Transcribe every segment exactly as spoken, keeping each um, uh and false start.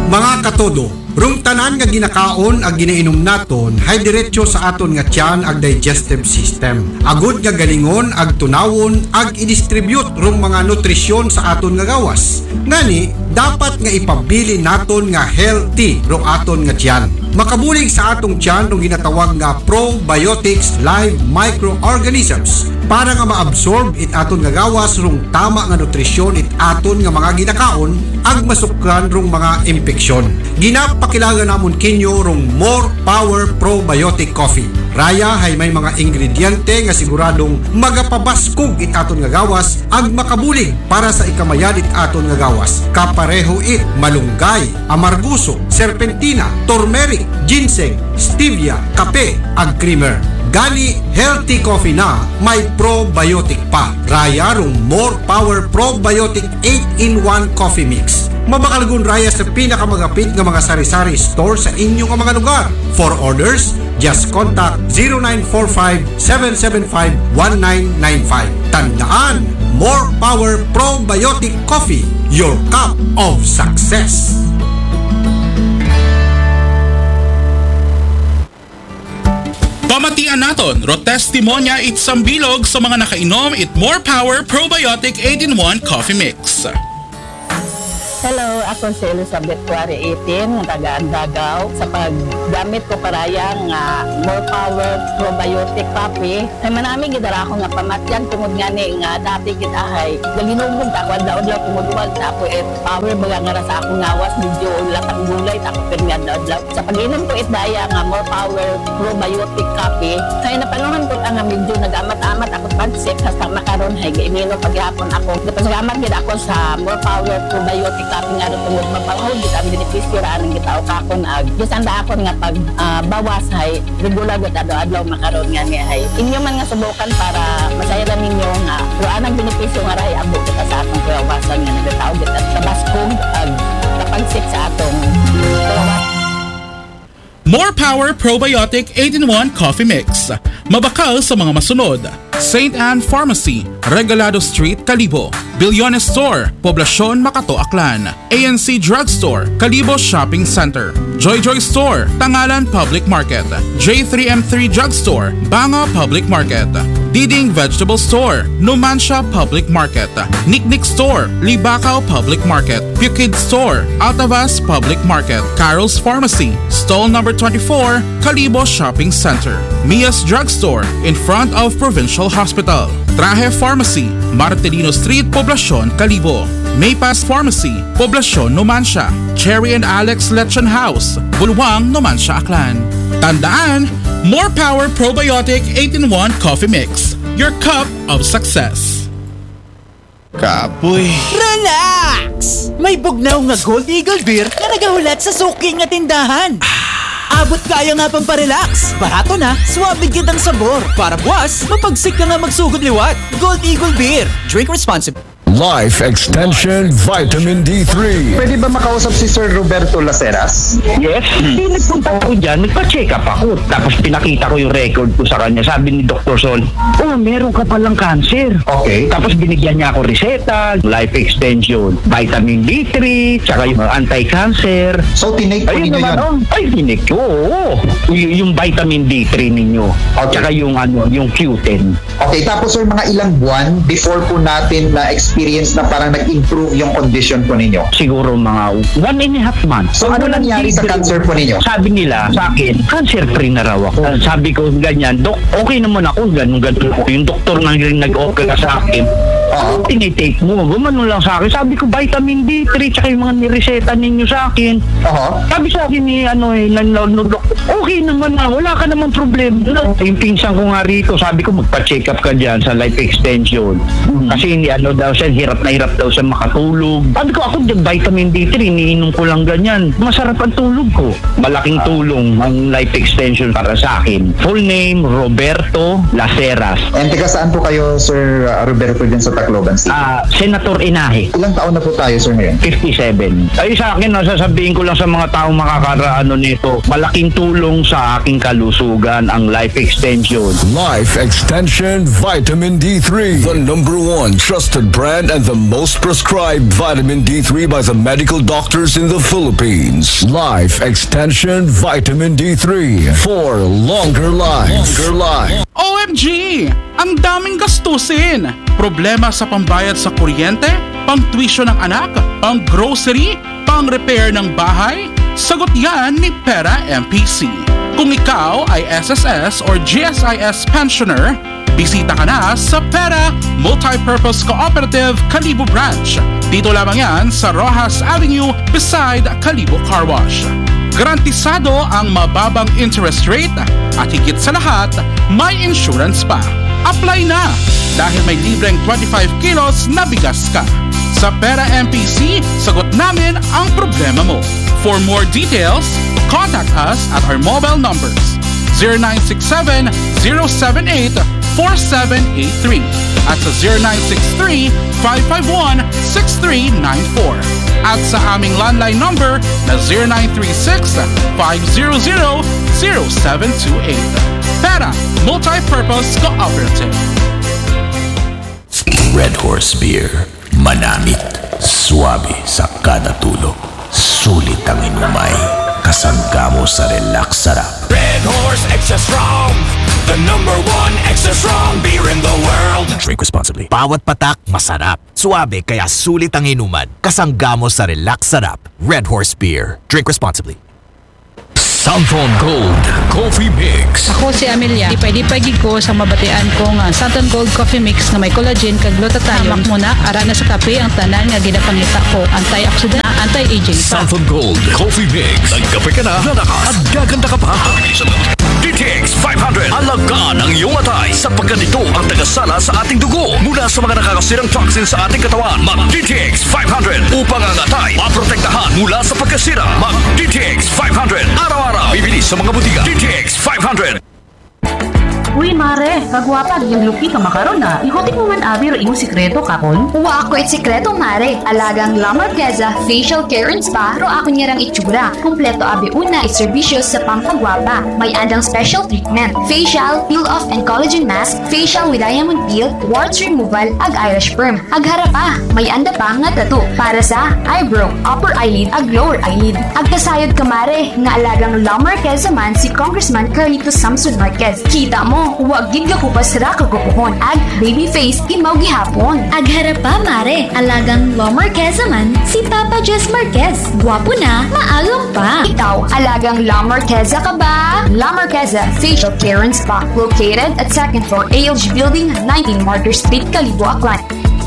Mga katodo, rung tanan nga ginakaon ag ginainom naton hay diretso sa aton nga tiyan ag digestive system. Agud nga galingon ag tunawon ag i-distribute rung mga nutrisyon sa aton nga gawas. Ngani, dapat nga ipabili naton nga healthy rung aton nga tiyan. Makabulig sa atong tiyan rung ginatawag nga probiotics live microorganisms para nga ma-absorb it aton nga gawas rung tama nga nutrisyon it aton nga mga ginakaon ag masukran rung mga impeksyon. Ginapakilala namon kinyo rung More Power Probiotic Coffee. Raya hay may mga ingrediente nga siguradong magapabaskog it aton nga gawas ag makabulig para sa ikamayan it aton nga gawas. Kapareho it malunggay, amarguso, serpentina, turmeric, ginseng, stevia, kape ag creamer. Gani healthy coffee na may probiotic pa. Raya rung More Power Probiotic eight in one Coffee Mix. Mabakalgun raya sa pinakamagapit nga mga sari-sari store sa inyong mga lugar. For orders, just contact zero nine four five, seven seven five, one nine nine five. Tandaan, More Power Probiotic Coffee, your cup of success. Pamatian naton, ro testimonya it sambilog sa mga nakainom it More Power Probiotic eight in one Coffee Mix. Hello, ako si Elizabeth Tuare eighteen, taga Andagaw. Sa paggamit ko parayang nga uh, More Power Probiotic Coffee, ay manami gidara ako nga pamatyan tungod nga ni nga dati kita ay galinugog ta kwal daw daw tumuduwag ta ako et power baga nga sa akong ngawas medyo latang gulay ta ko nga daw daw. Sa pag-inom ko it daya nga More Power Probiotic Coffee, kay napanuhan ko ang medyo nagamat-amat ako pagsip hasta makaron hay giimino paghapon ako. Napasalamat gid ako sa More Power Probiotic Coffee nga rin tungod mapalahod gid ang benepisyo ra nang gitaw kakon ag gisanda ako nga pag uh, bawas hay regular gud adlaw makaron nga ni hay inyo man nga subukan para masaya ninyo nga ruan ang benepisyo nga ray abot kita sa atong kawasan nga nagataw gid at sa baskog ag kapagsip sa atong kawasan. More Power Probiotic eight in one Coffee Mix. Mabakal sa mga masunod. Saint Anne Pharmacy, Regalado Street, Kalibo. Bilyones Store, Poblacion, Makato, Aklan. A N C Drugstore, Kalibo Shopping Center. Joy Joy Store, Tangalan Public Market. J three M three Drugstore, Banga Public Market. Diding Vegetable Store, Numancia Public Market. Nicknick Store, Libacao Public Market. Pukid Store, Altavas Public Market. Carol's Pharmacy, Stall number twenty-four, Kalibo Shopping Center. Mia's Drugstore, in front of Provincial Hospital. Traje Pharmacy, Martelino Street, Poblacion, Kalibo. Maypass Pharmacy, Poblacion, Numancia. Cherry and Alex Lechon House, Bulwang, Numancia, Aklan. Tandaan, More Power Probiotic eight in one Coffee Mix, your cup of success. Kapoy. Relax! May bugnaw nga Gold Eagle Beer na nagahulat sa suking nga tindahan. Abot kaya nga pang parelax. Barato na, suwabe gid ang sabor. Para buwas, mapagsik ka nga magsugod liwat. Gold Eagle Beer. Drink responsibly. Life Extension Vitamin D three. Pwede ba makausap si Sir Roberto Laceras? Yes. Hindi nagpunta ako dyan, nagpa-check up ako. Tapos pinakita ko yung record ko sa kanya. Sabi ni Doctor Sol, oh, meron ka palang cancer. Okay. Tapos binigyan niya ako reseta, life extension, vitamin D three, tsaka yung anti-cancer. So, tinake po Ayun ninyo naman, yun? oh. Ay, tinake ko, oo. Y- yung vitamin D three ninyo. Okay. Tsaka yung, ano, yung Q ten. Okay, tapos sir, mga ilang buwan before po natin na-experience na parang nag-improve yung condition po ninyo? Siguro mga one and a half months. So, ano nangyari sa cancer po ninyo? Sabi nila sa akin, cancer-free na raw ako. Uh, sabi ko ganyan, Dok, okay naman ako, ganun, ganun ako. Yung doktor na nag-okay sa akin, Uh-huh. ano tinitake mo? Gumano lang sa akin. Sabi ko, vitamin D three, tsaka yung mga nireseta ninyo sa akin. Uh-huh. Sabi sa akin ni, ano eh, nanlog, okay naman na, wala ka naman problem. Yung pinsan ko nga rito, sabi ko, magpa-check up ka dyan sa life extension. Mm-hmm. Kasi hindi, ano daw siya, hirap na hirap daw siya makatulog. Sabi ko, ako din, vitamin D three, iniinom ko lang ganyan. Masarap ang tulog ko. Malaking tulong ang life extension para sa akin. Full name, Roberto Laceras. And taga saan po kayo, Sir Roberto, dyan sa Tacloban City. Ah, Senator Inahe. Ilang taon na po tayo, sir, ngayon? fifty-seven. Ay sa akin, no, sasabihin ko lang sa mga taong makakaraano nito, malaking tulong sa aking kalusugan ang life extension. Life Extension Vitamin D three. The number one trusted brand and the most prescribed vitamin D three by the medical doctors in the Philippines. Life Extension Vitamin D three. For longer life. Longer life. O M G! Ang daming gastusin! Problema sa pambayad sa kuryente, pang-tuition ng anak, pang-grocery, pang-repair ng bahay? Sagot yan ni Pera M P C. Kung ikaw ay S S S or G S I S pensioner, bisita ka na sa Pera Multipurpose Cooperative Kalibo Branch. Dito lamang yan sa Rojas Avenue beside Kalibo Car Wash. Garantisado ang mababang interest rate at higit sa lahat, may insurance pa. Apply na dahil may libreng twenty-five kilos na bigas ka. Sa Pera M P C, sagot namin ang problema mo. For more details, contact us at our mobile numbers zero nine six seven, zero seven eight, four seven eight three at sa zero nine six three, five five one, six three nine four at sa aming landline number na zero nine three six, five zero zero, zero seven two eight. Pera Multipurpose Cooperative. Red Horse Beer. Manamit. Suabe sa kada tulog. Sulit ang inumay. Kasangga mo sa relax sarap. Red Horse Extra Strong, the number one extra strong beer in the world. Drink responsibly. Bawat patak, masarap. Suabe kaya sulit ang inuman. Kasangga mo sa relax sarap. Red Horse Beer. Drink responsibly. Santon Gold Coffee Mix. Ako si Amelia. Ipay-dipay gid ko sa mabatian ko nga Santon Gold Coffee Mix nga may collagen kag glutathione. Hamak muna ara na sa kape ang tanan nga ginapangita ko. Antioxidant, anti-aging pa. Santon Gold Coffee Mix. Nagkape ka na, lalakas at gaganda ka pa. D T X five hundred. Alagaan ang iyong atay sapagkat ito ang tagasala sa ating dugo mula sa mga nakakasirang toxin sa ating katawan. Mag-D T X five hundred Upang ang atay maprotektahan mula sa pagkasira. Mag-D T X five hundred. Araw-araw bibili sa mga butika. D T X five hundred. Uy, mare, kagwapag yung lupi ka makaroon na. Ikotik mo man abi ro imong sikreto kakon. Wa ako it sikreto, mare. Alagang La Marqueza Facial Care and Spa ro ako niyarang itsura. Kompleto abi una it serbisyo sa pampagwapa. May andang special treatment, facial, peel-off and collagen mask, facial with diamond peel, warts removal, ag eyelash perm. Ag harapa, may anda pa nga tattoo para sa eyebrow, upper eyelid, ag lower eyelid. Ag kasayod ka, mare, nga alagang La Marqueza man si Congressman Carlito Samson Marquez. Kita mo, huwag gid ka kupas ra kagupuhon. Ag baby face imaw gihapon. Ag harapa, mare, alagang La Marqueza man si Papa Jess Marquez. Gwapo na, maalam pa. Ikaw, alagang La Marqueza ka ba? La Marqueza Facial Care and Spa, located at second floor A L G Building, nineteen Martyr Street, Kalibo, Aklan.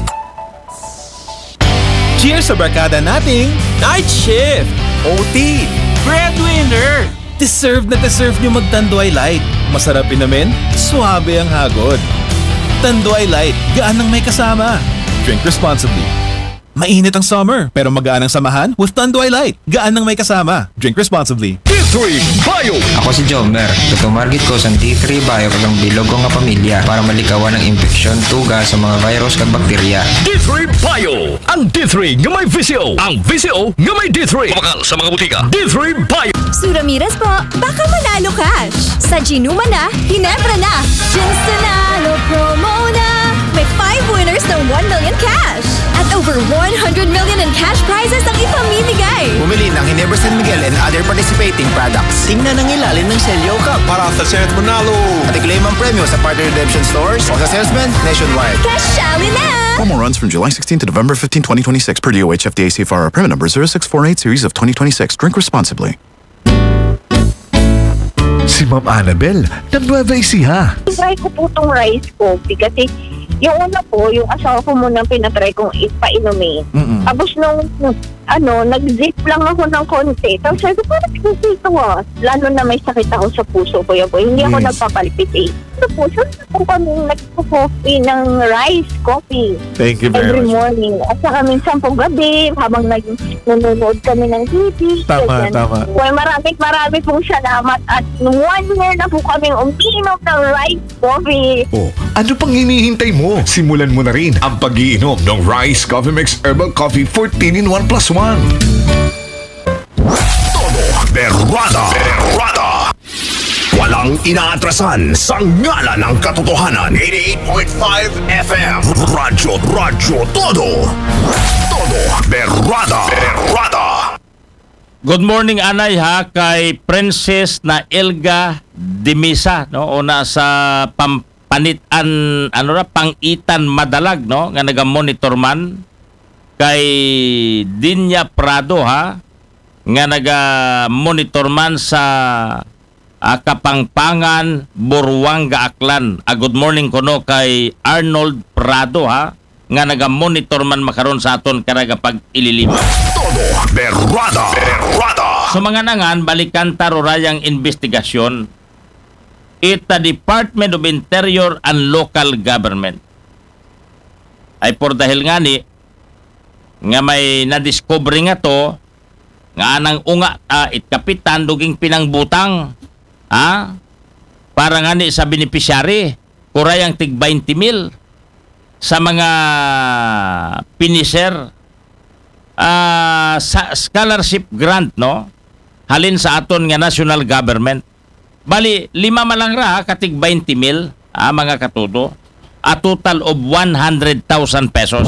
Cheers sa barkada nating Night Shift, O T, Breadwinner. Deserve na deserve nyo mag-Tanduay Light. Masarap inamin, suabe ang hagod. Tanduay Light, gaan ng may kasama. Drink responsibly. Mainit ang summer, pero magaan ang samahan with Tanduay Light. Gaan ng may kasama. Drink responsibly. D three Bio. Ako si Jomer. Tutumargit ko sa D three Bio kag bilog ko nga pamilya para malikawan ang infeksyon, tuga sa mga virus kag bakterya. D three Bio. Ang D three nga may V C O. Ang V C O nga may D three. Pamakal sa mga butika. D three Bio. Suramiras po, baka manalo cash. Sa Ginuma na, Ginebra na. Ginstanalo promo na. May five winners ng one million cash. At over one hundred million in cash prizes ang ipamimigay. Bumili ng Ginebra San Miguel and other participating products. Tingnan ang ilalim ng Celio Cup para sa Senate Manalo. At i-claim ang premyo sa partner redemption stores o sa salesman nationwide. Cashali na! Promo runs from July sixteenth to November fifteenth, twenty twenty-six per D O H F D A C F R. Permit number zero six four eight series of twenty twenty-six. Drink responsibly. Si Ma'am Annabel, ng Nueva Ecija. Try ko po itong rice coffee kasi yung una po, yung asawa ko munang pinatry kong ipainumin. Mm-mm. Tapos nung, ano, nag-zip lang ako ng konti. Tapos sabi ko, parang kasi ito ah. Lalo na may sakit ako sa puso ko yun po. Hindi ako Yes. nagpapalpitate. Sa puso, po kami nagpo-coffee ng rice coffee. Thank you very Every much. morning. At saka minsan po gabi, habang nag nanonood kami ng T V. Tama, ganyan. tama. Well, maraming maraming pong salamat. At one year na po kaming uminom ng rice coffee. Oh, Ano pang hinihintay mo? Simulan mo na rin ang pag-iinom ng Rice Coffee Mix Herbal Coffee fourteen in one plus one. Todo Berwada. Berwada. Walang inaatrasan sa ngala ng katotohanan. eighty-eight point five F M. Radyo, radyo, todo. Todo Berwada. Berwada. Good morning, Anay, ha, kay Princess na Elga Dimisa, no, una sa pampanitan, ano na, pangitan madalag, no, nga naga-monitor man, kay Dinya Prado, ha, nga naga-monitor man sa uh, Kapangpangan, Buruanga, Aklan. Uh, good morning ko, no, kay Arnold Prado, ha, nga naga-monitor man makaron sa aton karaga pag ililima. Todo Berwada. Berwada. So mga nangan, balikan tarurayang investigasyon. Ita Department of Interior and Local Government. Ay por dahil nga ni, nga may nadiscover nga to, nga anang unga, uh, it kapitan, duging pinangbutang. Ha? Para nga ni sa beneficiary, kurayang tig twenty mil. Sa mga finisher uh, sa scholarship grant, no, halin sa aton nga national government, bali lima malang ra katig twenty mil, ah, mga katudo, a total of one hundred thousand pesos.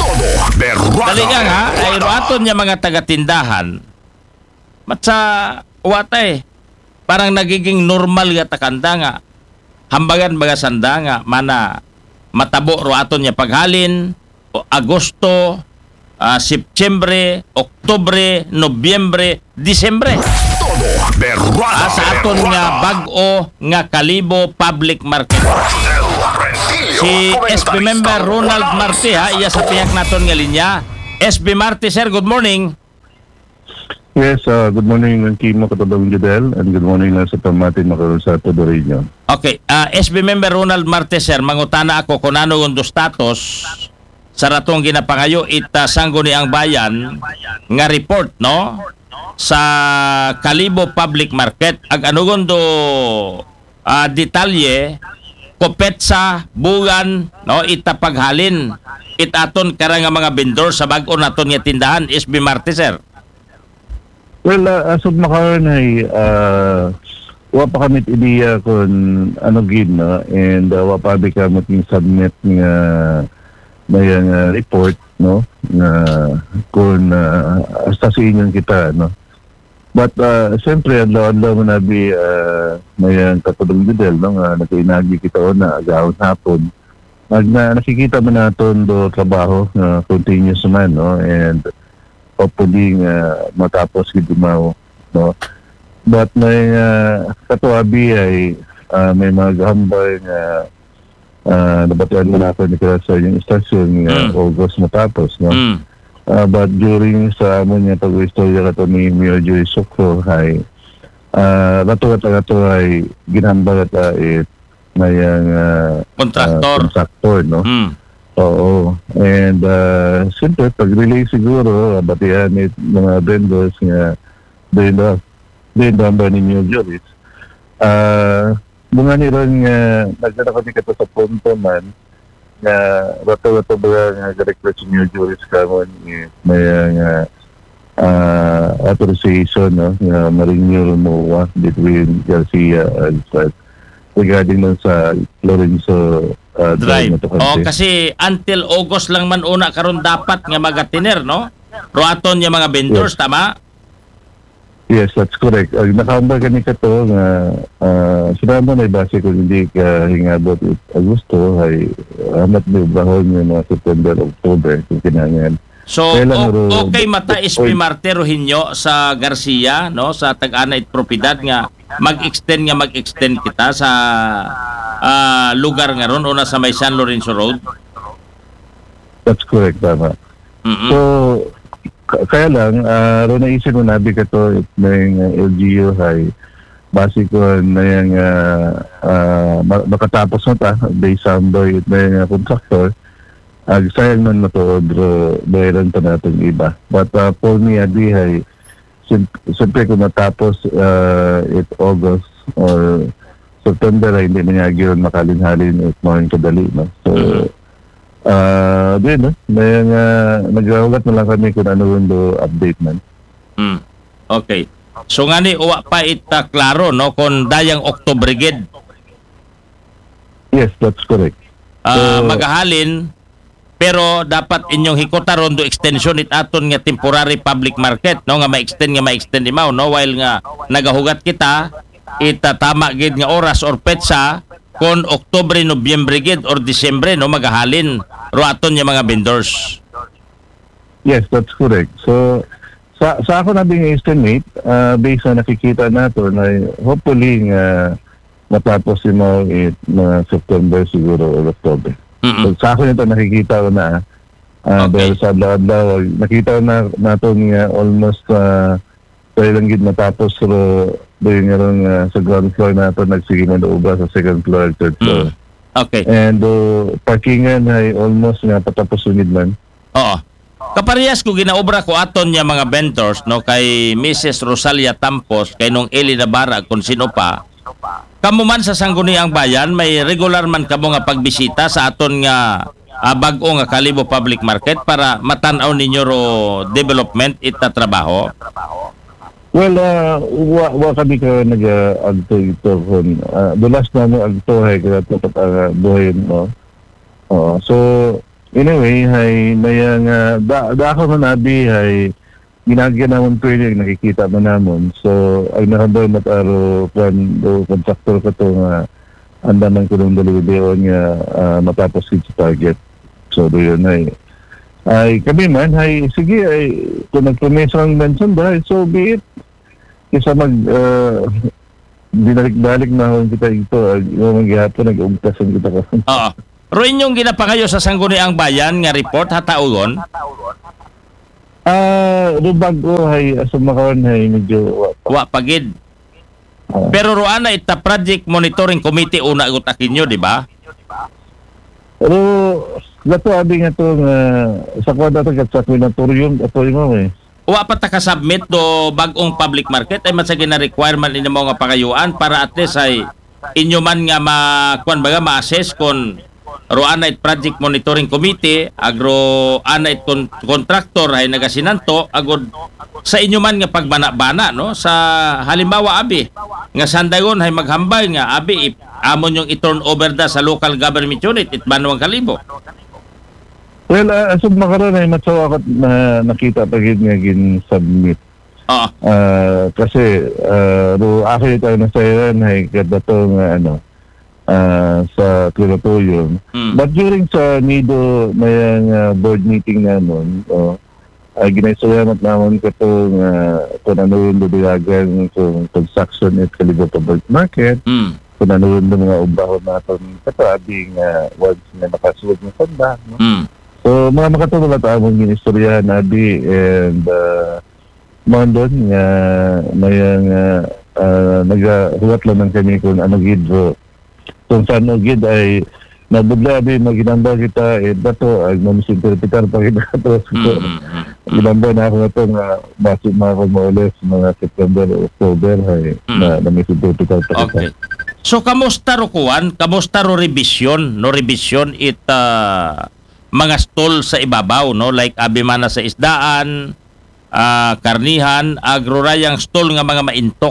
Dali nga nga ay aton nga mga taga-tindahan matsa watay parang nagiging normal nga takanda nga hambagan mga sanda nga mana matabo ro aton niya paghalin o Agosto, uh, Septembre, Oktubre, Nobyembre, Disembre. Ah, sa aton nga bag-o nga Kalibo Public Market. Si S B member Ronald Marte, ha, iya sa piyak naton nga linya. S B Marte, sir, good morning. Yes, uh, good morning ng Kimo Katodong Judel and good morning na sa Pamatin makaroon sa todo region. Okay, uh, S B member Ronald Marte, sir, mangutana ako kung ano yung status sa ratong ginapangayo ita sanggo ni ang bayan nga report, no, sa Kalibo Public Market. Ag ano gundo uh, detalye kopetsa bugan, no, ita paghalin itaton karang nga mga vendor sa bag-o naton nga tindahan. S B Marte, sir. Well, uh, as of makaroon ay uh, wa pa kamit ideya kung ano gid, no, and uh, wa pa di kamot yung submit nga na yung uh, report, no, na kung uh, astasin kita, no. But uh, siyempre adlaw-adlaw mo na bi uh, may ang katulong didel, no, nga nagkainagi kita o na agahon hapon. Mag na, nakikita mo naton do trabaho na uh, continuous man, no, and hopefully uh, matapos gid mao, no. But may uh, katuabi ay uh, may mga gahambay nga uh, nabatian mo na ako ni sa yung istasyon nga mm. August matapos, no. Mm. Uh, but during sa amon nga pag-istorya kato ni Mayor Joy Sokro ay uh, rato rato ay ginambal ata it may uh, kontraktor, uh, kontraktor, no. Mm. Oo. And uh, siyempre, pag-relay siguro, batihan it mga vendors nga doon na, doon na ba ni New Joris. Uh, mga niron nga, nagdala ko dito sa punto man, nga rato-rato ba nga request si New Joris kamon, may nga uh, authorization, no, nga ma-renew mo between Garcia and Sat regarding nun sa Lorenzo Uh, drive. O kasi until August lang man una karon dapat nga magatiner, no? Roaton yung mga vendors, yes. Tama? Yes, that's correct. Uh, nakahambal ka ni Kato nga uh, sinama na base kung hindi ka hingabot Agosto ay hamat na bahon yung mga September, October kung kinangan. So, o- okay mata S P Marte Rohinyo sa Garcia, no, sa Tag-Ana it Propiedad nga mag-extend nga mag-extend kita sa uh, lugar nga ron una sa may San Lorenzo Road. That's correct, tama. Mm-hmm. So, k- kaya lang, uh, ron naisip mo nabi ka to may uh, L G U ay base ko na yung uh, uh, makatapos mo ta based on the uh, contractor. Uh, sayang man na to, bro, bayaran pa natin iba. But uh, for me, adi ay, siyempre kung natapos uh, it August or September ay hindi na niya yun makalin-halin at mga kadali. No? So, ah, uh, din, no? May uh, nag-ulat na lang kami kung ano yung do update man. Mm. Okay. So nga ni, uwa pa ita klaro, no? Kung dayang Octobrigid. Yes, that's correct. Uh, so, magahalin, pero dapat inyong hikotaron do extension it aton nga temporary public market, no? Nga ma-extend nga ma-extend imaw, no? While nga nagahugat kita, itatama gid nga oras or petsa kon Oktubre, Nobyembre gid or Disyembre, no? Magahalin ro aton nga mga vendors. Yes, that's correct. So, sa sa ako nabing estimate, uh, based na nakikita nato na hopefully nga matapos si mo it mga September siguro or October. Mm-hmm. So, sa ako nito nakikita ko na uh, okay. Dahil sa adlaw nakita ko na nato nga almost uh, tayo lang gid matapos pero doon nga rin uh, sa ground floor nato nagsige na uba sa second floor, third floor. Mm. Okay. And uh, parkingan ay almost nga patapos unid man. Oo. Kaparehas ko ginaobra ko aton niya mga vendors, no, kay Missus Rosalia Tampos, kay nung Eli Navarra, kung sino pa. Kamo man sa Sangguniang Bayan, may regular man kamo nga pagbisita sa aton nga uh, bag-o nga Kalibo Public Market para matanaw ninyo ro development ita trabaho. Well, uh, wa, wa kami ka nag-agto ito kung uh, dulas na mo agto ay kaya tapat ang buhay mo. Uh, so, anyway, hay mayang uh, da, da ako manabi hay ginagyan naman pwede nakikita mo namon. So, ang nakabaw mataro kung do contractor ko to nga andaman ko ng dalawa nga uh, matapos si target. So, do yun ay ay kami man ay sige ay kung nagpromesa ang mention ba so be it. Isa mag uh, binalik-balik na ako kita ito yung magyapon nag-ugtasan kita ko. Oo. Pero inyong ginapangayo sa Sangguniang Bayan nga report hataugon? Ah, uh, rubag ko hay asumakawan hay medyo wa pagid. Uh, Pero roana ita project monitoring committee una utakin nyo, di ba? Pero lato abi nga to nga sa kwada to sa kwinatorium ato mo eh. Wa pa ta ka-submit do bag-ong public market ay masagi na requirement ini mo nga pangayuan para at least ay inyo man nga ma kuan baga ma-assess kon ro anay project monitoring committee agro anay kon contractor ay nagasinanto agod sa inyo man nga pagbana-bana, no, sa halimbawa abi nga sandayon ay maghambay nga abi amon yung i-turn over da sa local government unit it Banwang Kalibo. Well, uh, asub makaroon ay matsawa ko na nakita pagid nga gin-submit. Oo. Uh, kasi uh, ro ako ito na sayan ay kada to nga ano Uh, sa crematorium. Mm. But during sa Nido mayang uh, board meeting namin, oh, ay ginaisayamat naman ko itong uh, kung ano yung ludiyagan kung construction at Kalibo Public Market, mm. kung ano yung mga ubahon natin katabing uh, once na nakasuod ng sanda. No? Mm. So, mga makatulad among ginistoryahan nabi and uh, mga doon nga mayang uh, uh, nagahuwat lang ng kami kung ano gidro kung saan ogid ay nabudla di maginamba kita eh dato ay mamisinterpretar pa kita to so ginamba na ako ito nga basit na ako maulis mga September o October ay mm. na mamisinterpretar pa kita. Okay. So kamusta ro kuan? Kamusta ro revision? No revision it uh, mga stall sa ibabaw, no, like abimana sa isdaan, uh, karnihan, agrorayang stall nga mga maintok.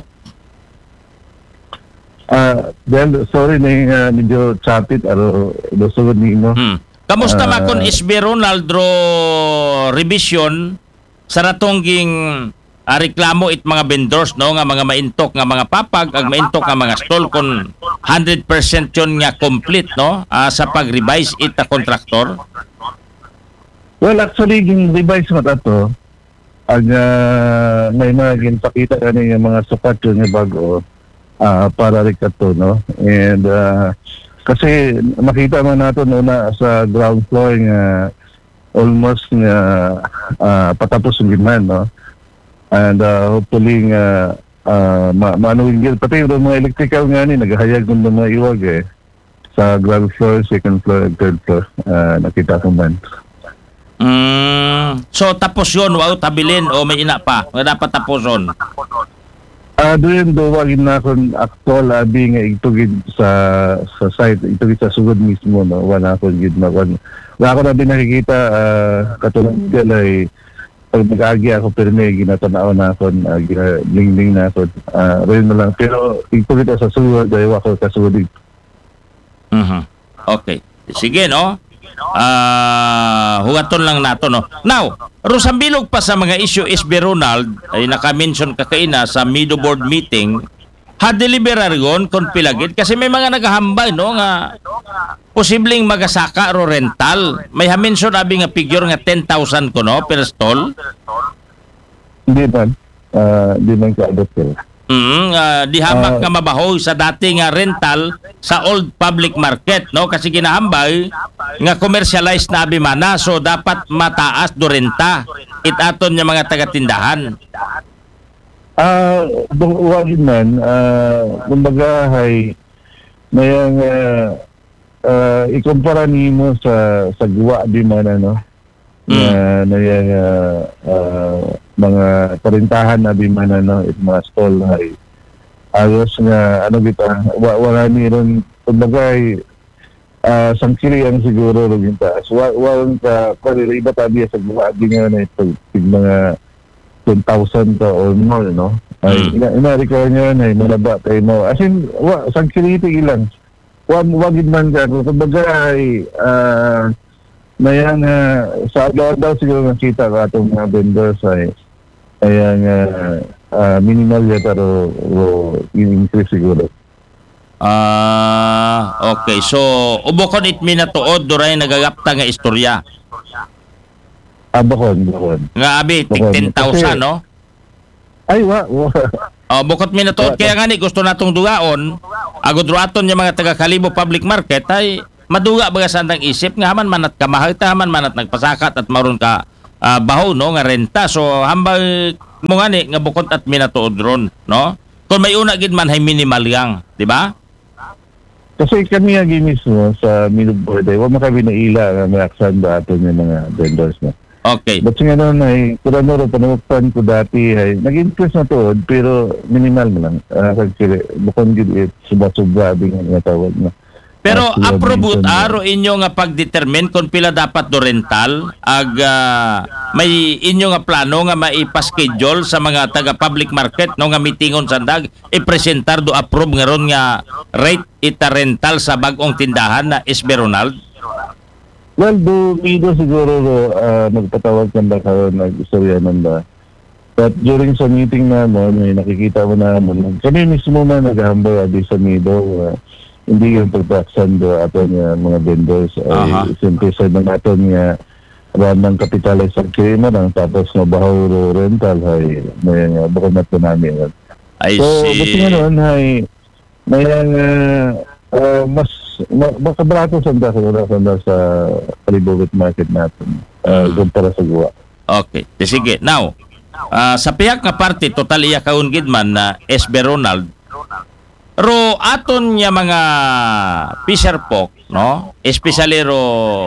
Ah, uh, then sorry ning uh, medyo chapit aro dosugod ninyo. Hmm. Kamusta uh, ma kon S B Ronald ro revision sa ratongging uh, reklamo it mga vendors, no, nga mga maintok nga mga papag ag maintok nga mga stall kon one hundred percent yon nga complete, no, uh, sa pag-revise it a contractor? Well, actually ging revise mo ato ag uh, may mga ginpakita kani nga mga sukat nga bago. Uh, para rin ito, no? And uh, kasi makita man nato no, na sa ground floor nga almost nga uh, patapos yung giman, no? And uh, hopefully nga uh, ma manuwing gil pati yung mga electrical nga ni naghahayag ng mga iwag eh sa ground floor, second floor, and third floor uh, nakita ko man. Mm, so tapos yun, wow, tabilin o may ina pa nga dapat tapos yun? Ah, Ah, doon duwagin na akong actual abi nga itugid sa sa site, itugid sa sugod mismo, no. Wala akong gid na wala ako na din nakikita uh, katulad galay pag nag-agi ako pirmi ginatanaw na ako, uh, ginabling-bling na ako, uh, rin mo lang. Pero itugid sa sugod dahil ako kasugod. Mhm. Okay. Sige, no? Ah, hugaton lang nato, no? Now, Rosambilog pa sa mga issue is B. Ronald, ay naka-mention ka kaina sa Mido Board meeting, ha-deliberaryon kung pilagid kasi may mga naghahambay, no, nga posibleng magasaka ro rental. May ha-mention abi nga figure nga ten thousand ko, no, per stall. Hindi man. Uh, hindi man ka-adot ko. Mm, uh, di hamak uh, nga mabahoy sa dating nga rental sa old public market, no, kasi ginahambay nga commercialized na abimana, so dapat mataas do renta itaton nya mga taga-tindahan. Ah, uh, wagin man, uh, kumbaga hay mayang uh, uh, ikumpara nimo sa sa guwa di man, ano, mm. uh, na yung uh, uh, mga parintahan na bimana, no, it mga stall ay ayos nga ano kita wa, wala ni ron kumbaga ay uh, sangkiri ang siguro rin ta so walang ka kung iba tabi sa buha di nga na ito mga ten thousand to or more, no, ay mm. ina, ina-record nyo na malaba tayo mo as in wa, sangkiri ito ilang wag wagid man ka kumbaga ay uh, mayang uh, sa daw daw siguro nakita ka itong mga vendors ay ayan uh, uh, minimal ya pero in-increase siguro. Ah, uh, okay. So, ubokon it minatuod duray nagagapta nga istorya. Ah, bukod, bukod. Nga abi, ten thousand, no? Ay, wa, wa. Oh, bukod minatuod. Kaya nga ni, gusto natong dugaon, agod ruaton yung mga taga-Kalibo Public Market, ay maduga baga sandang isip, nga haman manat kamahal, haman manat nagpasakat at maroon ka Uh, baho, no, nga renta. So hambal mo nga ni nga bukod at minatuod ron, no, kung may una gid man hay minimal yang, di ba? Kasi kami nga mismo sa Middle Board ay wa makabi na ila nga may aksan ba ato ng mga vendors na. Okay. But nga noon ay kurano ro panukan ko dati ay nag-increase na tuod pero minimal mo lang. Uh, kasi bukod gid it suba-suba bing nga tawag na. Pero approbut aro inyo nga pagdetermine kung pila dapat do rental ag uh, may inyo nga plano nga maipa-schedule sa mga taga public market, no, nga meetingon sandag i-presentar do approve nga ron nga rate ita rental sa bag-ong tindahan na S B. Ronald. Well, do dito siguro uh, nagpatawag kan ba karon nag-istorya man ba. But during sa meeting na mo may nakikita mo na mo kami mismo man naghambay adi sa Mido. Uh, hindi yung pagpaksan do ato nga mga vendors ay uh-huh. Simple sa mga ato nga ramang kapitales ang kirima lang tapos mabahaw rental ay may nga bukod na ito namin. I so, see. buti nga noon ay may uh, uh, mas ma- makabrato sanda sa sanda sa Kalibo market natin uh, mm. kumpara sa guwa. Okay. Sige. Now, uh, sa piyak nga parte total iya kaungid man na S B. Ronald ro aton nya mga fisher folk, no, especially ro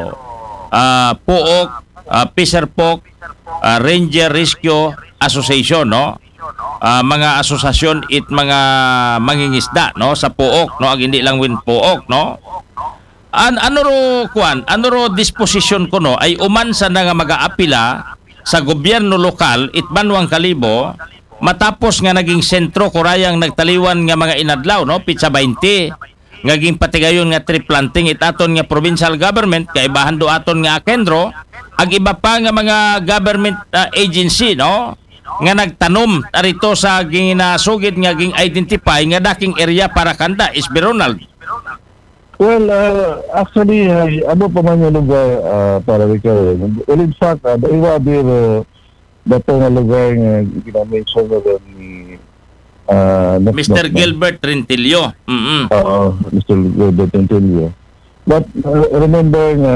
uh, Pook, uh, Fisher Folk, uh, Ranger Rescue Association, no, uh, mga asosasyon it mga mangingisda, no, sa Pook, no, ag hindi lang win Pook, no. An ano ro kuan, ano ro disposition ko, no, ay uman sa nga mag-aapila sa gobyerno lokal it Banwang Kalibo matapos nga naging sentro kurayang nagtaliwan nga mga inadlaw, no, pizza twenty ngaging patigayon nga tree planting itaton nga provincial government kaibahan do aton nga Akendro ag iba pa nga mga government uh, agency, no, nga nagtanom arito sa ginasugid nga ging identify nga daking area para kanta S B. Ronald. Well, uh, actually uh, ano pa man yung lugar uh, para ikaw well, in fact uh, iwa dir dato nga lugar nga ginamention na rin ni uh, Mister Gilbert Rentilio. Mm-hmm. Oo, Mister Gilbert Rentilio. But uh, remember nga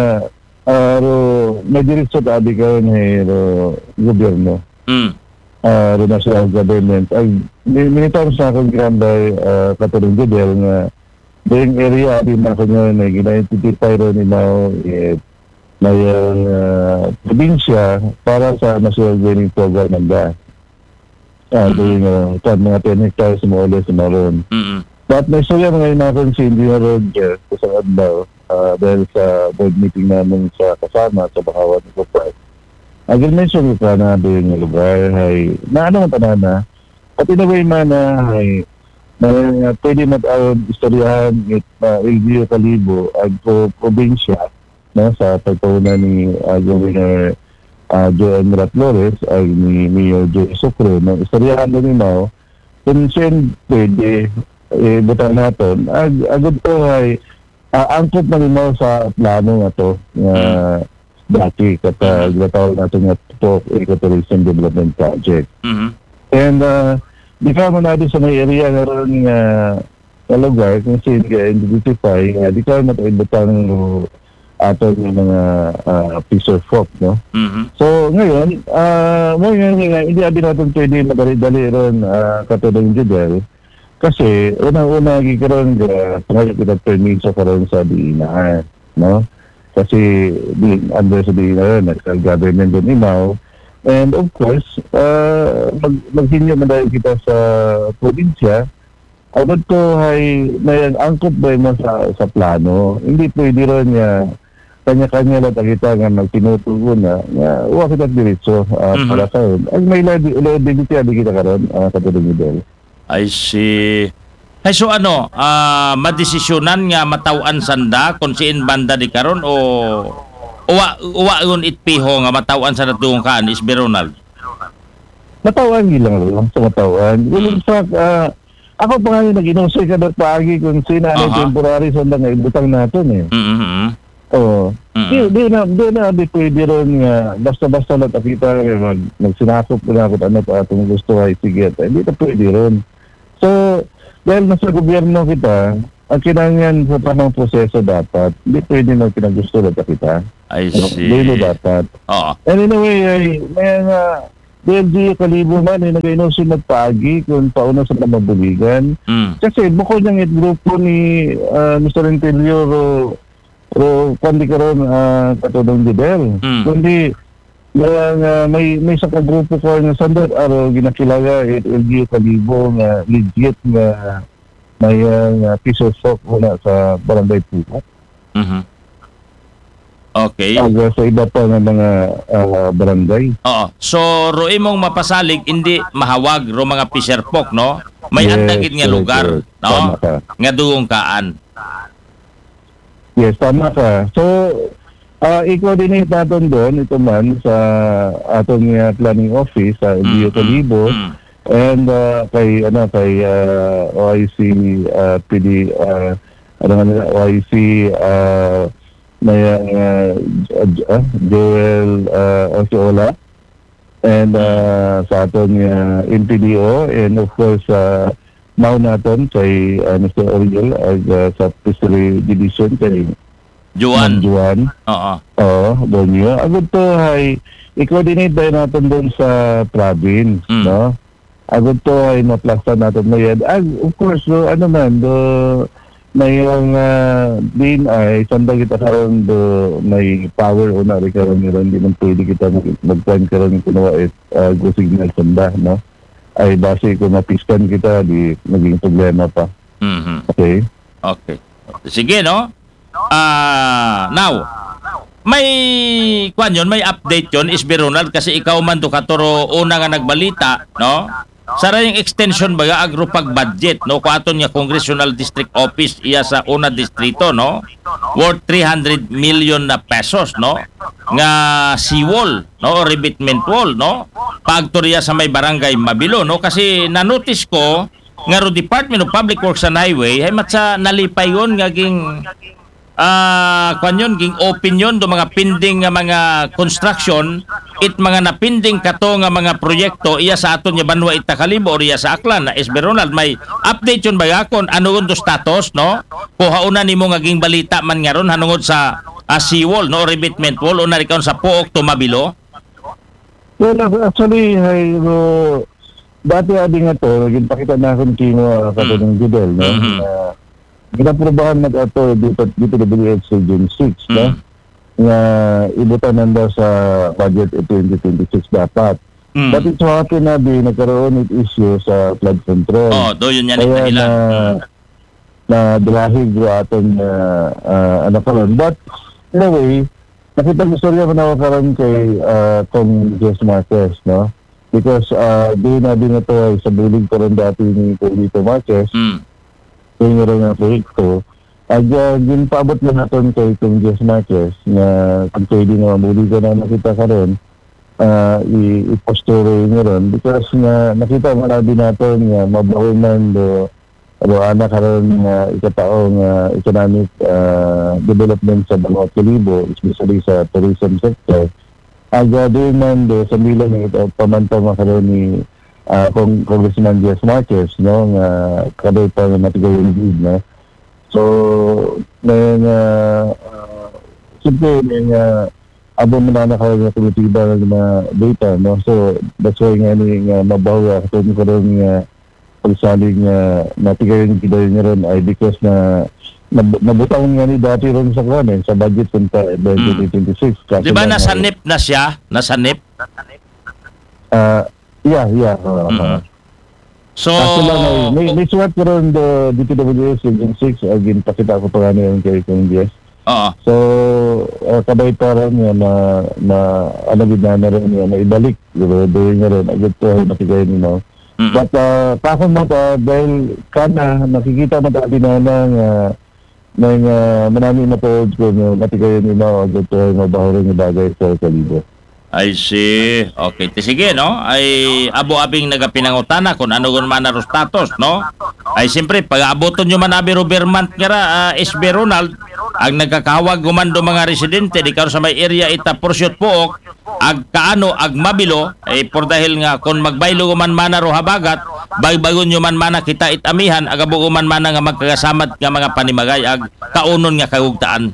uh, may diretso tabi ka rin uh, gobyerno. Mm. Uh, rin national government. Ay, minitong sa akong granday uh, katulong gudel nga yung area di na ko nyo na gina-identify rin nila eh, na yung uh, probinsya para sa national gaining program ng gas. uh, doing uh, mga ten hectares more or less maroon. Mm-hmm. But may istorya ngayon natin si Engineer Roger sa adlaw uh, dahil sa board meeting namin sa kasama sa Bakawan ng Kapag. Agri-mention ko pa na doon yung lugar ay na ano man tanana at in a way man na ay na uh, pwede mag-aron istoryahan it uh, L G U Kalibo ag po probinsya no, sa pagpaunan ni uh, Governor uh, Joel Mirat Flores ay ni Mayor Joe Sucre no, istoryahan doon yung mao kung siya pwede eh, butang natin ag agad po ay uh, angkop na rin sa plano na to uh, dati kata ginatawag natin nga po Ecotourism Development Project. Mm-hmm. And uh, di ka mo natin sa may area na rin nga uh, lugar kung saan ka identify nga di ka mataibatan ng ato ng mga uh, Fisher Folk, no? Mm-hmm. So ngayon, uh, mo nga hindi abin natin pwede madali-dali rin uh, katulong Judel kasi unang-una gikaroon ka pangalit kita permit sa karoon sa diinaan, no? Kasi di, under sa di na yun, nag-government doon imaw. And of course, uh, mag, maghinyo man dahil kita sa probinsya, agad ko ay may angkot ba mo sa, sa plano. Hindi pwede rin niya kanya-kanya lang kita nga magtinutugo na nga huwag kita diretso uh, mm-hmm. para sa yun. Ay may liability abi kita karon uh, sa tulong model. I see. Ay so ano, uh, madesisyonan nga matawan sanda kung siin banda di karon o uwa uwa yun itpiho nga matawan sa natungong kaan is Ronald. Matawan lang lang sa matawan. Mm. Sa uh, ako pa nga nag-inusay ka na paagi kung sino ano uh-huh. temporary sanda nga ibutang natin eh. Mm-hmm. Oo. Mm-hmm. Di, di na, di na, di pwede ron nga basta-basta lang takita mag, magsinakop na ako ano pa itong gusto ay sige. Hindi na pwede ron. So, dahil nasa gobyerno kita, ang kinangan sa tamang proseso dapat, hindi pwede na pinagusto na kita. I see. Dahil dapat. Oo. And in a way, ay, may nga, D L G Kalibo man, ay nag-inusin nagpaagi kung pauna sa namabuligan. Mm. Kasi bukod niyang grupo ni uh, Mister Interior o, o kundi karon uh, katulong Judel. Mm. Kundi, Nga, nga, may may sa kagrupo ko nga sandot araw ginakilala it L G U Kalibo nga legit nga may uh, piso sok muna sa barangay Puhat. Mhm. Okay. Ag sa iba pa nga mga uh, barangay. Oo. So ro imong mapasalig hindi mahawag ro mga Fisher Folk, no? May yes, antagid nga correct, lugar, correct. no? Nga dugong kaan. Yes, tama ka. So Uh, i-coordinate natin doon, ito man, sa atong uh, planning office sa L G U Kalibo mm-hmm. and uh, kay, ano, kay uh, O I C uh, P D, uh, ano nga nila, O I C uh, may uh, uh, Joel uh, Osiola and uh, sa atong uh, N P D O and of course uh, mao natin kay uh, Mister Oriol uh, sa Fishery Division kay Juan. Juan. Oo. Oo, doon yun. Agad to ay i-coordinate tayo natin doon sa province, mm. no? Agad to ay maplasta natin na yan. Ag, of course, do, ano man, do, may yung uh, din ay sanda kita karon do may power o na rin karon nila, hindi man pwede kita mag-plan karon kunawa it uh, go signal sanda, no? Ay base kung mapiskan kita, di naging problema pa. Mm-hmm. Okay? Okay. Sige, no? Ah, uh, now, may kwan yun, may update yun, Isbe Ronald, kasi ikaw man to katuro una nga nagbalita, no? Sara yung extension baga agro pag budget, no? Kung aton nga Congressional District Office iya sa una distrito, no? Worth three hundred million na pesos, no? Nga seawall, no? O revetment wall, no? Pagtorya sa may barangay Mabilo, no? Kasi na-notice ko nga ro Department of Public Works and Highway ay matsa nalipay yun nga ging Ah, uh, kanyon ging opinion do mga pending nga mga construction it mga napinding kato nga mga proyekto iya sa aton nga Banwa Ita Kalibo or iya sa Aklan na Isbe Ronald may update yun ba kon ano do status, no? Kuhauna nimo nga ging balita man nga ron hanungod sa uh, seawall, no? Revetment wall o narikaw sa Pook to Mabilo. Well, actually ay uh, dati abi nga to naging pakita na akong kimo katulong mm. Judel, no? Mm-hmm. Uh, Ginaprobahan na ito dito dito W H C June six, mm. no? Nga ibutan nanda sa budget twenty twenty-six dapat. Mm. But it's happened na di nagkaroon it issue sa flood control. Oh, do yun yan Kaya nila. na, na drahig do aton uh, uh, ano karon. But anyway, nakita ko sorry ako na karon kay uh, Tom Jess Marquez, no? Because uh, di na din ito ay sa bulig ko rin dati ni Polito Marquez. Mm. Kaya nga rin ang proyekto. At uh, yun paabot na natin kay Tom Jess Marquez na kung pwede na mabulig ko na nakita ka rin, uh, i-posture nyo rin. Because nga nakita marami natin nga mabawiman do ano anak ka rin nga ikataong uh, economic uh, development sa Bangot Kalibo, especially sa tourism sector. Aga din man do sa bilang ito pamantang makaroon ni uh, Kong Congressman Jess Marquez, no, nga kadoy pa na matigay yung lead, no. So may nga uh, siyempre may nga abo mo na nakaroon na kumitiba ng mga data, no. So that's why nga ni nga mabawa katulad ko rin nga pagsalig nga matigay yung lead niya rin ay because na Nab- nabutang nga ni dati rin sa kuwan eh, sa budget punta twenty twenty-six. Mm. Di ba nasa N I P na siya? Nasa N I P? Uh, yeah, yeah. Uh, mm-hmm. So, lang, may, may suwat ko rin the D P W S Region six, again, pakita ko pa nga ngayon kay Congress. Oo. So, uh, kabay pa rin nga na, na alagid na na rin nga, na ibalik. Doon nga rin, agad ko ay matigay nyo. Mm-hmm. But, uh, kakon mo ta, dahil kana, nakikita mo dati na lang, uh, nang uh, manami na po ko no matigayon nila o dito ay mabaho rin yung bagay sa Kalibo. I see. Okay. Sige, no? Ay abo-abing nagapinangutana kung ano gun man na status, no? Ay siyempre, pag-aboton nyo man abi Robermant nga ra, uh, S B Ronald, ang nagkakawag gumando mga residente, di karon sa may area ita Porsyot Pook, ag kaano, ag mabilo, ay por dahil nga kung magbaylo guman mana ro habagat, bagbagon nyo man mana kita itamihan, ag abo guman mana nga magkagasamad nga mga panimagay, ag kaunon nga kagugtaan.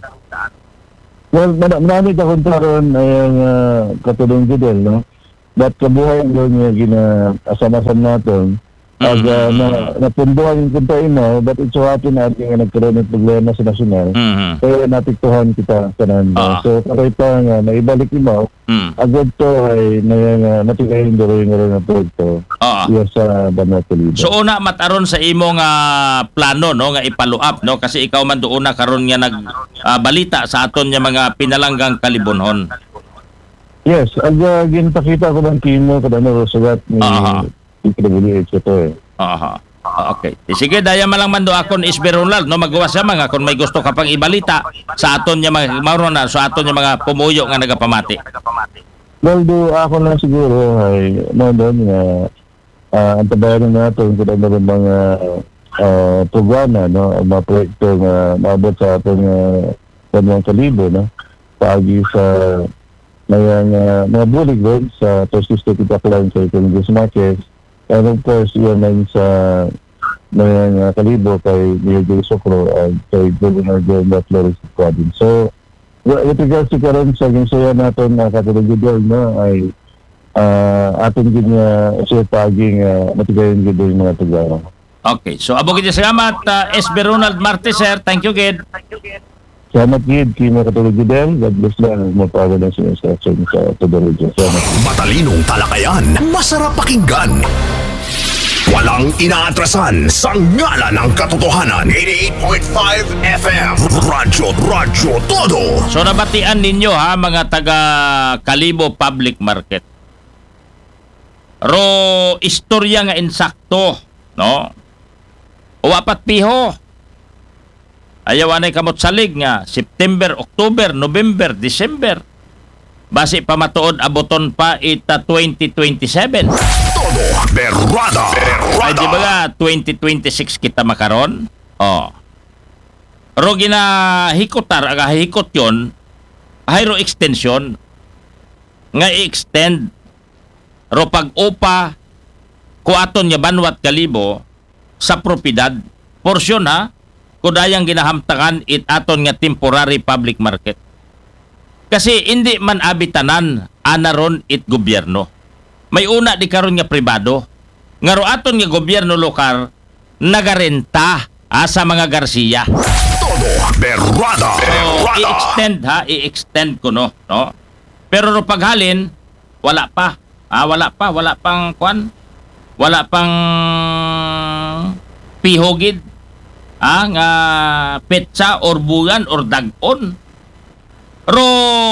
Well, marami ka kung taron ay uh, katulong Fidel, no? But kabuhay doon nga gina-asam-asam natin. Ag uh, na, napunduhan yung kuntain mo, but it's so happy na ating nga nagkaroon ng problema sa nasyonal. Mm-hmm. Kaya natiktuhan kita sa nando. Uh-huh. So, karay pa nga, naibalik mo, mm. agad to ay na, natigayin doon yung rin na proyekto. Uh-huh. Iya sa Banat Kalibo. So, una mataron sa imong uh, plano, no, nga ipaluap, no? Kasi ikaw man doon na karon nga nag uh, balita sa aton nga mga pinalanggang kalibonhon. Yes, ag uh, ginpakita ko ng kimo kada na sugat ni uh-huh. D P W H ito eh. Aha. Okay. Sige, daya malang mando akon S B Ronald, no, magawa sa mga kung may gusto ka pang ibalita sa aton nga mga maronan, sa aton nga mga pumuyo nga nagapamati. Well, do ako lang siguro ay no doon nga uh, ang tabayan natin kung ano rin mga uh, programa, no, mga proyekto nga maabot sa ating uh, Banat Kalibo, no, pagi sa mga uh, mga bulig doon sa Thursday State Pipeline sa Congress Marquez. And of course, yun lang sa mga uh, Kalibo kay Mayor J. Socro at kay Governor Joe Flores Quadrin. So, with regards to karon sa ginsaya natin na uh, katulog yun, no, ay uh, atin din uh, siya paging uh, matigayon yun yung mga tugara. Okay. So, abo kita salamat, uh, S B Ronald Martes, sir. Thank you, Gid. Salamat, Gid. Kaya katulog yun. God bless lang. Mapawa na siya sa sa Tudor Region. Matalinong talakayan. Masarap pakinggan. Walang inaatrasan sa ngala ng katotohanan. eighty-eight point five F M Radyo, Radyo Todo. So nabatian ninyo ha mga taga Kalibo Public Market. Ro istorya nga insakto, no? O apat piho. Ayaw anay kamot salig nga September, October, November, December. Basi pa matuod aboton pa ita twenty twenty-seven. Todo berrada. Ay di ba nga twenty twenty-six kita makaron? Oh. Ro gina hikotar aga hikot yon. Hayro extension nga i-extend ro pag-upa kuaton nga Banwat Kalibo sa propiedad. Porsyon ha kudayang ginahamtakan it aton nga temporary public market. Kasi hindi man abitanan anaron it gobyerno. May una di karon nga pribado. Ngaro aton nga gobyerno lokal nagarenta ah, sa mga Garcia. Todo berrada. So, i-extend ha, i-extend ko no, no. Pero no paghalin wala pa. Ah, wala pa, wala pang kwan. Wala pang pihogid. Ah, nga petsa or bulan or dagon. Ro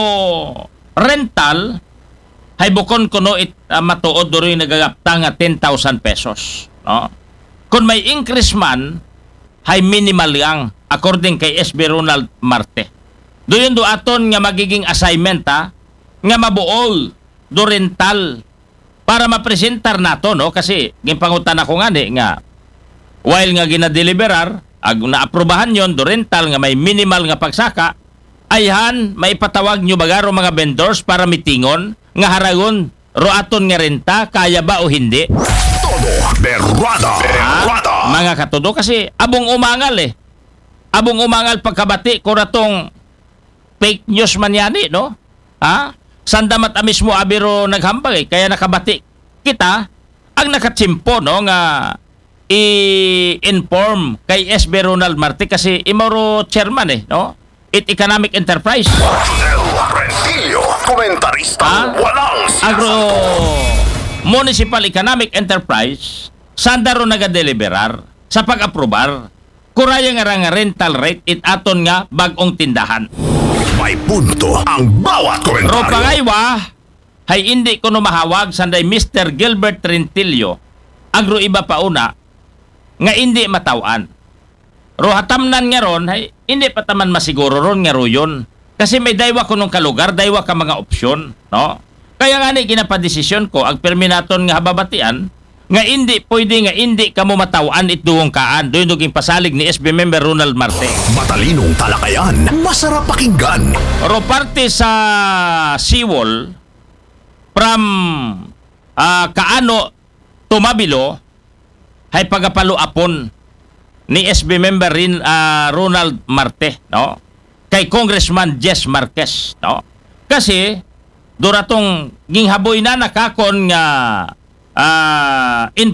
rental hay bukon kuno it uh, matuod diri nagagapta nga ten thousand pesos, no? Kung may increase man hay minimal lang according kay S B Ronald Marte. Doon do aton nga magiging assignment ha, nga mabuol do rental para mapresentar nato, no? Kasi ginpangutan ako nga ni nga while nga ginadeliverar ag naaprubahan yon do rental nga may minimal nga pagsaka, ayhan maipatawag nyo bagaro mga vendors para mitingon nga haragon ro aton nga renta kaya ba o hindi. Todo berrada, berrada. Ah, mga katudo kasi abong umangal eh. Abong umangal pagkabati ko ratong fake news man yani, no? Ha? Sandamat amis mo abiro naghambag eh, kaya nakabati kita ang nakatsimpo, no, nga i-inform kay S B Ronald Marte kasi imoro chairman eh, no? It Economic Enterprise. Rentillo, komentarista Ah? walang Agro Municipal Economic Enterprise sandaro nagadeliberar sa pag-aprobar kuraya nga nga rental rate it aton nga bag-ong tindahan. May punto ang bawat Ro komentaryo. pangaywa hay hindi ko no mahawag sanday Mister Gilbert Rentillo agro iba pa una nga hindi matawan. Ro hatamnan nga ron hay hindi pa taman masiguro ron nga ro yun. Kasi may daywa ko nung kalugar, daywa ka mga opsyon, no? Kaya nga ni ginapadesisyon ko ang perminaton nga hababatian nga hindi pwede nga hindi ka mo matawaan ituong kaan. Doon naging pasalig ni S B member Ronald Marte. Matalinong talakayan, masarap pakinggan. Ro parte sa seawall from uh, Kaano Tumabilo hay pagapalo apon ni S B member rin uh, Ronald Marte, no? Kay Congressman Jess Marquez, no? Kasi duratong ginghaboy na nakakon nga uh,